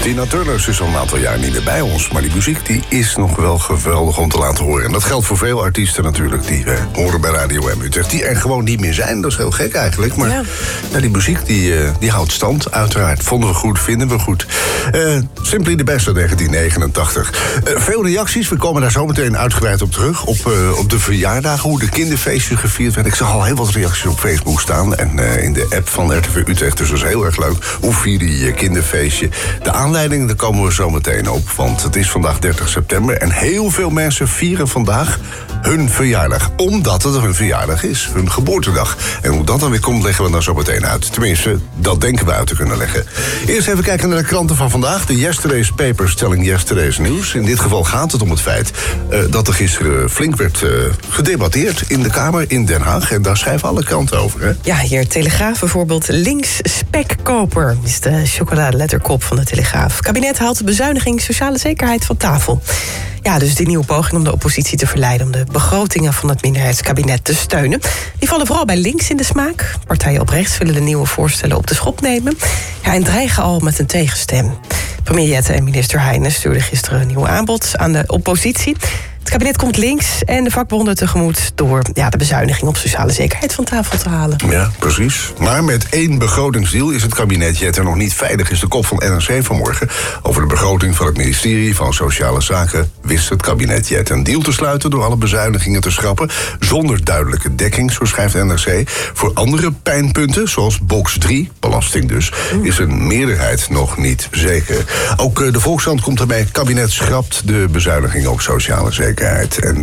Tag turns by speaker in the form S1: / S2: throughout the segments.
S1: Tina Turner is al een aantal jaar niet meer bij ons. Maar die muziek die is nog wel geweldig om te laten horen. En dat geldt voor veel artiesten natuurlijk die horen bij Radio M Utrecht. Die er gewoon niet meer zijn. Dat is heel gek eigenlijk. Maar ja, die muziek die houdt stand, uiteraard. Vonden we goed, vinden we goed. Simply the Best uit 1989. Veel reacties, we komen daar zo meteen uitgebreid op terug. Op de verjaardagen, hoe de kinderfeestjes gevierd werden. Ik zag al heel wat reacties op Facebook staan. En in de app van RTV Utrecht. Dus dat is heel erg leuk. Hoe vier je kinderfeestje? De aanleiding, daar komen we zo meteen op. Want het is vandaag 30 september. En heel veel mensen vieren vandaag hun verjaardag. Omdat het hun verjaardag is. Hun geboortedag. En hoe dat dan weer komt, leggen we dan zo meteen uit. Tenminste, dat denken we uit te kunnen leggen. Eerst even kijken naar de kranten van vandaag. De Yesterday's Papers telling Yesterday's News. In dit geval gaat het om het feit dat er gisteren flink werd gedebatteerd in de Kamer in Den Haag. En daar schrijven alle kranten over. Hè?
S2: Ja, hier Telegraaf bijvoorbeeld. Links spekkoper is de chocoladeletterkop van de Telegraaf. Het kabinet haalt de bezuiniging sociale zekerheid van tafel. Ja, dus die nieuwe poging om de oppositie te verleiden om de begrotingen van het minderheidskabinet te steunen. Die vallen vooral bij links in de smaak. Partijen op rechts willen de nieuwe voorstellen op de schop nemen. Ja, en dreigen al met een tegenstem. Premier Jette en minister Heijnen stuurden gisteren een nieuw aanbod aan de oppositie. Het kabinet komt links en de vakbonden tegemoet door de bezuiniging op sociale zekerheid van tafel te halen.
S1: Ja, precies. Maar met 1 begrotingsdeal is het kabinet Jette nog niet veilig, is de kop van NRC vanmorgen. Over de begroting van het ministerie van Sociale Zaken wist het kabinet Jette een deal te sluiten door alle bezuinigingen te schrappen, zonder duidelijke dekking, zo schrijft NRC. Voor andere pijnpunten, zoals box 3, belasting dus, is een meerderheid nog niet zeker. Ook de Volkskrant komt erbij, het kabinet schrapt de bezuinigingen op sociale zekerheid. En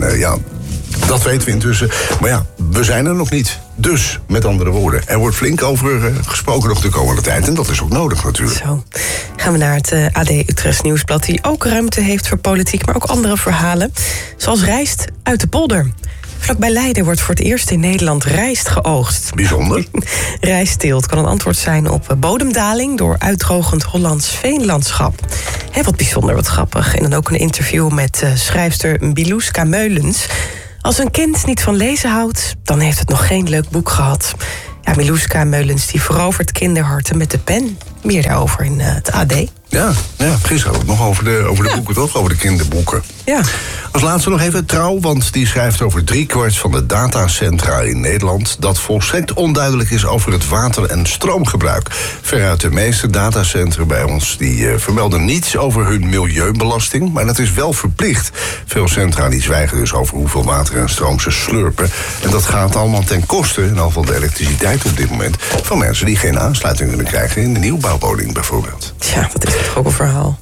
S1: dat weten we intussen. Maar ja, we zijn er nog niet. Dus, met andere woorden, er wordt flink over gesproken nog de komende tijd. En dat is ook nodig natuurlijk.
S2: Zo, gaan we naar het AD Utrechts Nieuwsblad, die ook ruimte heeft voor politiek, maar ook andere verhalen. Zoals rijst uit de polder. Vlakbij Leiden wordt voor het eerst in Nederland rijst geoogst.
S1: Bijzonder.
S2: Rijstteelt kan een antwoord zijn op bodemdaling door uitdrogend Hollands veenlandschap. Wat bijzonder, wat grappig. En dan ook een interview met schrijfster Miluska Meulens. Als een kind niet van lezen houdt, dan heeft het nog geen leuk boek gehad. Ja, Miluska Meulens die verovert kinderharten met de pen. Meer daarover in het AD.
S1: Ja, gisteren ook nog over de boeken, toch? Over de kinderboeken.
S2: Ja.
S1: Als laatste nog even Trouw, want die schrijft over 3/4 van de datacentra in Nederland dat volstrekt onduidelijk is over het water- en stroomgebruik. Veruit de meeste datacentra bij ons die vermelden niets over hun milieubelasting, maar dat is wel verplicht. Veel centra die zwijgen dus over hoeveel water en stroom ze slurpen. En dat gaat allemaal ten koste, in ieder geval de elektriciteit op dit moment, van mensen die geen aansluiting kunnen krijgen in de nieuwbouwwoning bijvoorbeeld.
S2: Ja, dat is toch ook een verhaal.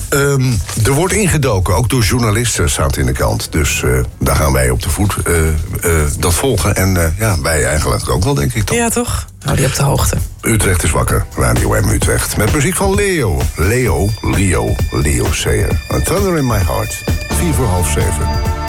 S1: Er wordt ingedoken, ook door journalisten, staat in de krant. Dus daar gaan wij op de voet dat volgen. En wij eigenlijk ook wel, denk ik toch?
S2: Ja, toch? Hou die op de hoogte.
S1: Utrecht is wakker, Radio M Utrecht. Met muziek van Leo Sayer. A Thunder in My Heart. 6:45.